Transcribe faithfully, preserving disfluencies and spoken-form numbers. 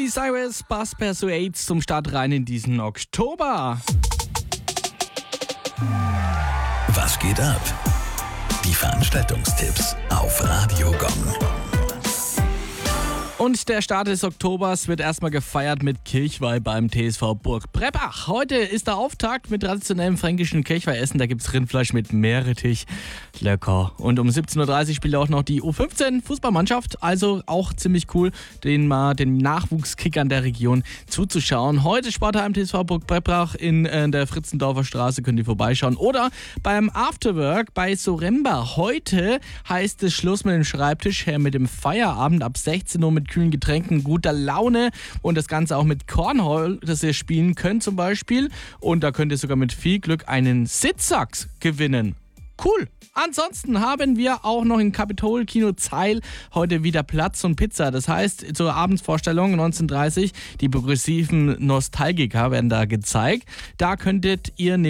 Miley Cyrus, Buzz Persuades zum Start rein in diesen Oktober. Was geht ab? Die Veranstaltungstipps auf Radio Gong. Und der Start des Oktobers wird erstmal gefeiert mit Kirchweih beim T S V Burg Breppach. Heute ist der Auftakt mit traditionellem fränkischen Kirchweihessen. Da gibt es Rindfleisch mit Meerrettich. Lecker. Und um siebzehn Uhr dreißig spielt auch noch die U fünfzehn Fußballmannschaft. Also auch ziemlich cool, den mal den Nachwuchskickern der Region zuzuschauen. Heute Sportheim T S V Burg Breppach in äh, der Fritzendorfer Straße. Könnt ihr vorbeischauen. Oder beim Afterwork bei Soremba. Heute heißt es Schluss mit dem Schreibtisch, her mit dem Feierabend ab sechzehn Uhr mit kühlen Getränken, guter Laune und das Ganze auch mit Cornhole, das ihr spielen könnt zum Beispiel. Und da könnt ihr sogar mit viel Glück einen Sitzsack gewinnen. Cool. Ansonsten haben wir auch noch im Kapitol Kino Zeil heute wieder Platz und Pizza. Das heißt, zur Abendsvorstellung neunzehn Uhr dreißig, die progressiven Nostalgiker werden da gezeigt. Da könntet ihr